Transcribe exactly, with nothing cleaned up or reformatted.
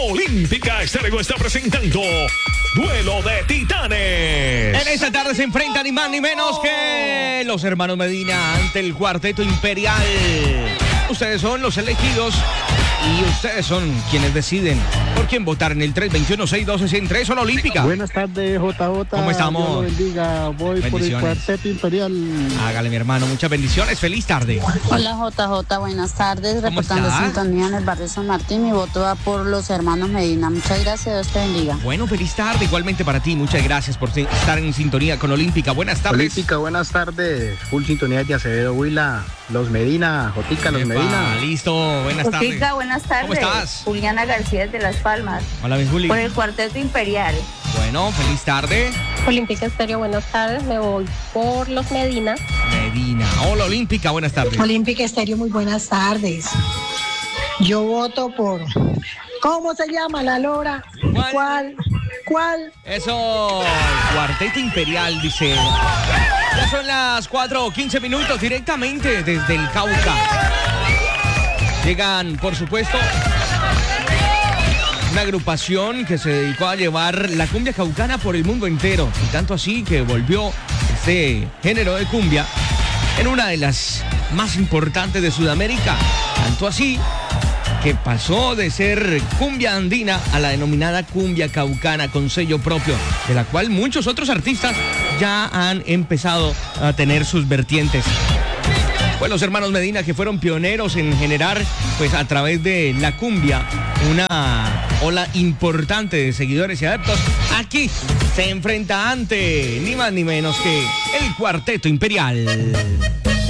Olímpica Estéreo está presentando Duelo de Titanes. En esta tarde se enfrentan ni más ni menos que los hermanos Medina ante el Cuarteto Imperial. Ustedes son los elegidos y ustedes son quienes deciden por quién votar en el tres dos uno, seis uno dos, uno cero tres Zona Olímpica. Buenas tardes, J J. ¿Cómo estamos? Dios lo bendiga. Voy por el Cuarteto Imperial. Hágale, mi hermano. Muchas bendiciones. Feliz tarde. Hola, J J. Buenas tardes. ¿Cómo Reportando estás? sintonía en el barrio San Martín. Mi voto va por los hermanos Medina. Muchas gracias. Dios te bendiga. Bueno, feliz tarde. Igualmente para ti. Muchas gracias por estar en sintonía con Olímpica. Buenas tardes. Olímpica, buenas tardes. Full sintonía de Acevedo Huila. Los Medina. Jotica, los Epa, Medina. Listo. Buenas tardes. Jotica, buenas tardes. ¿Cómo estás? Juliana García de Las Palmas. Hola, mi Juli. Por el Cuarteto Imperial. Bueno, feliz tarde. Olímpica Estéreo, buenas tardes. Me voy por los Medina. Medina. Hola, Olímpica. Buenas tardes. Olímpica Estéreo, muy buenas tardes. Yo voto por... ¿Cómo se llama la lora? ¿Cuál? ¿Cuál? ¿Cuál? Eso, Cuarteto Imperial, dice. Ya son las cuatro o quince minutos directamente desde el Cauca. Llegan, por supuesto, una agrupación que se dedicó a llevar la cumbia caucana por el mundo entero. Y tanto así que volvió este género de cumbia en una de las más importantes de Sudamérica. Tanto así que pasó de ser cumbia andina a la denominada cumbia caucana con sello propio, de la cual muchos otros artistas ya han empezado a tener sus vertientes. Pues los hermanos Medina, que fueron pioneros en generar, pues a través de la cumbia, una ola importante de seguidores y adeptos, aquí se enfrenta ante ni más ni menos que el Cuarteto Imperial.